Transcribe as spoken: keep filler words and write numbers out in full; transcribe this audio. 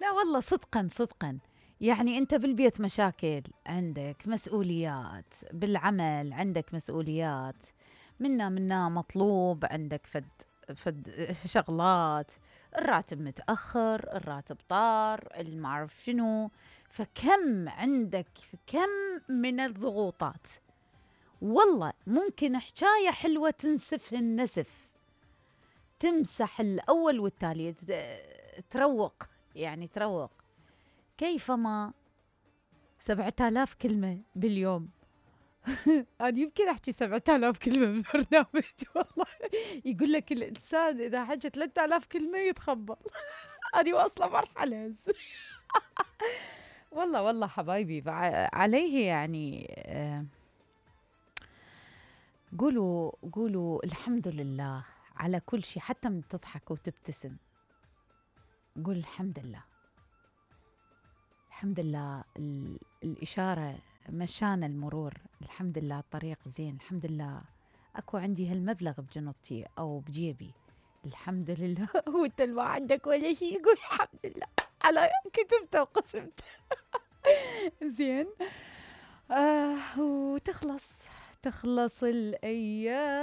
لا والله صدقا صدقا. يعني أنت بالبيت مشاكل، عندك مسؤوليات، بالعمل عندك مسؤوليات، منا منا مطلوب عندك فد فد شغلات، الراتب متأخر، الراتب طار، المعرف شنو. فكم عندك، كم من الضغوطات. والله ممكن حكاية حلوة تنسفها النسف، تمسح الأول والتالي، ت- تروق، يعني تروق. كيفما سبعة آلاف كلمة باليوم. أنا يمكن أحكي سبعة آلاف كلمة بالبرنامج والله. يقول لك الإنسان إذا حكى ثلاثة آلاف كلمة يتخبل. أنا واصلة مرحلة هسه. والله والله حبايبي، بع- عليه يعني آه، قولوا قولوا الحمد لله على كل شيء، حتى من تضحك وتبتسم قول الحمد لله. الحمد لله ال- الإشارة مشانا المرور، الحمد لله الطريق زين، الحمد لله أكو عندي هالمبلغ بجنطتي أو بجيبي، الحمد لله. وانت ما عندك ولا شيء يقول الحمد لله على كتبته وقسمته. زين. آه وتخلص، تخلص الأيام.